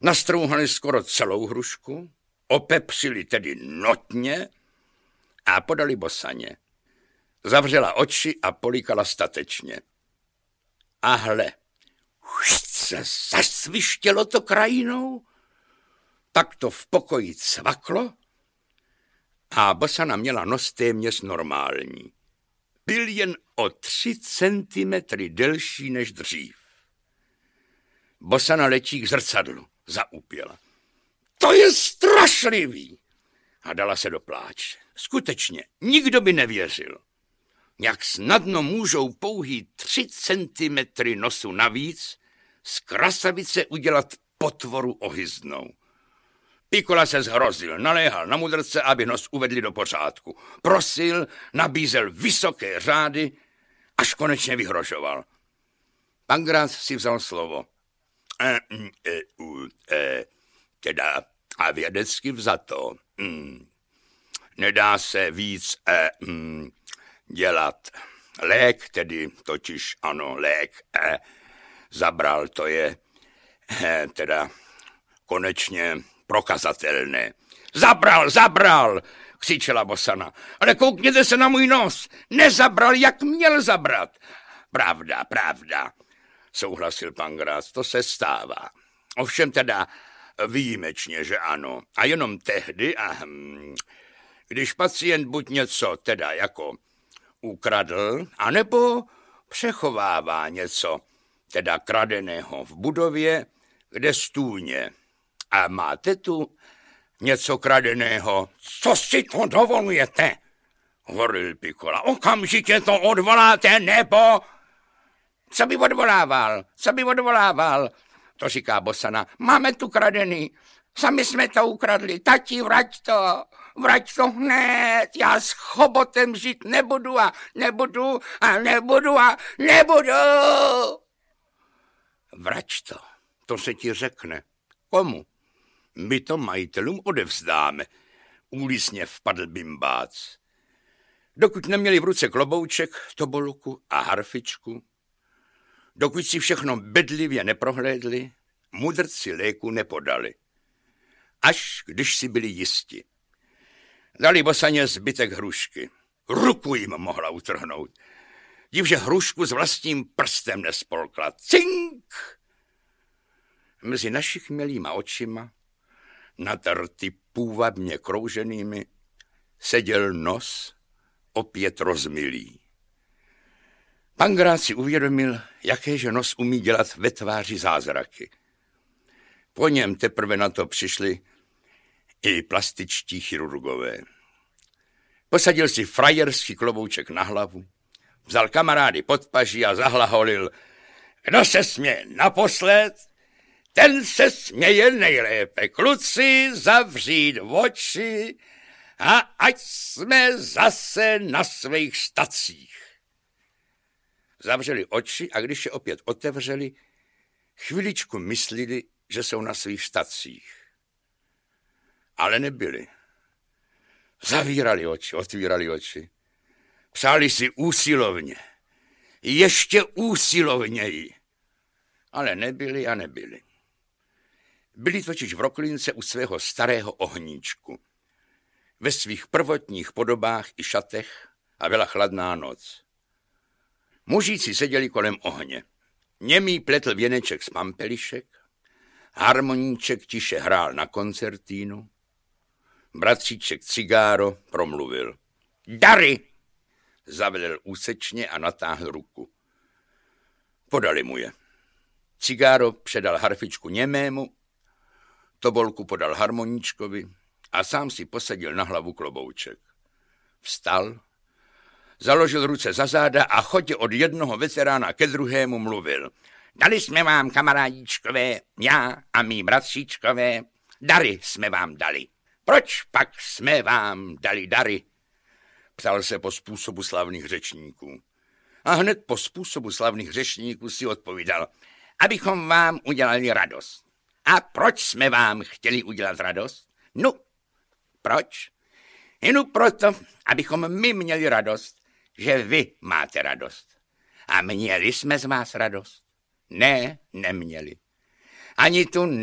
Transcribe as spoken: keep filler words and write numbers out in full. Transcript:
Nastrouhali skoro celou hrušku, opepřili tedy notně a podali Bosaně. Zavřela oči a políkala statečně. A hle, už se zasvištělo to krajinou, tak to v pokoji cvaklo a Bosana měla nos téměř normální. Byl jen o tři centimetry delší než dřív. Bosana letí k zrcadlu, zaupěla. To je strašlivý! A dala se do pláče. Skutečně, nikdo by nevěřil. Jak snadno můžou pouhý tři centimetry nosu navíc z krasavice udělat potvoru ohyznou. Pikola se zhrozil, naléhal na mudrce, aby nos uvedli do pořádku. Prosil, nabízel vysoké řády, až konečně vyhrožoval. Pankrác si vzal slovo. E, e, e, teda a vědecky vzato. Mm, nedá se víc e, mm, dělat. Lék tedy, totiž ano, lék e, zabral, to je e, teda konečně prokazatelné. Zabral, zabral, křičela Bosana. Ale koukněte se na můj nos. Nezabral, jak měl zabrat. Pravda, pravda, souhlasil Pankrác, to se stává. Ovšem teda výjimečně, že ano. A jenom tehdy, a hm, když pacient buď něco teda jako ukradl, anebo přechovává něco teda kradeného v budově, kde stůně. A máte tu něco kradeného? Co si to dovolujete? Horil Pikola. Okamžitě to odvoláte, nebo... Co by odvolával? Co by odvolával? To říká Bosana. Máme tu kradený. Sami jsme to ukradli. Tati, vrať to. Vrať to hned. Já s chobotem žít nebudu a nebudu a nebudu a nebudu. Vrať to. To se ti řekne. Komu? My to majitelům odevzdáme. Úlisně vpadl bimbác. Dokud neměli v ruce klobouček, tobolku a harfičku, dokud si všechno bedlivě neprohlédli, mudrci léku nepodali. Až když si byli jisti. Dali Bosaně zbytek hrušky. Ruku jim mohla utrhnout. Divže hrušku s vlastním prstem nespolkla. Cink! Mezi našich milýma očima, natrty půvabně krouženými, seděl nos opět rozmilý. Pankrác si uvědomil, jakéže nos umí dělat ve tváři zázraky. Po něm teprve na to přišli i plastičtí chirurgové. Posadil si frajerský klobouček na hlavu, vzal kamarády pod paží a zahlaholil. Kdo se směje naposled, ten se směje nejlépe. Kluci, zavřít oči a ať jsme zase na svých stacích. Zavřeli oči a když je opět otevřeli, chviličku myslili, že jsou na svých stacích. Ale nebyli. Zavírali oči, otvírali oči. Přáli si úsilovně. Ještě úsilovněji. Ale nebyli a nebyli. Byli totiž v Roklince u svého starého ohníčku. Ve svých prvotních podobách i šatech a byla chladná noc. Mužíci seděli kolem ohně. Němý pletl věneček z pampelišek, harmoníček tiše hrál na koncertínu, bratříček cigáro promluvil. Dary! Zavedl úsečně a natáhl ruku. Podali mu je. Cigáro předal harfičku němému, tobolku podal harmoníčkovi a sám si posadil na hlavu klobouček. Vstal, založil ruce za záda a chodě od jednoho veterána ke druhému mluvil. Dali jsme vám, kamarádíčkové, já a mý bratříčkové, dary jsme vám dali. Proč pak jsme vám dali dary? Ptal se po způsobu slavných řečníků. A hned po způsobu slavných řečníků si odpovídal, abychom vám udělali radost. A proč jsme vám chtěli udělat radost? No, proč? Jenom proto, abychom my měli radost, že vy máte radost. A měli jsme z vás radost? Ne, neměli. Ani tu